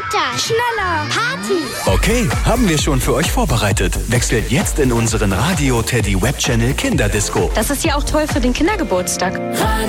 Weiter! Schneller! Party! Okay, haben wir schon für euch vorbereitet. Wechselt jetzt in unseren Radio Teddy Web Channel Kinderdisco. Das ist ja auch toll für den Kindergeburtstag.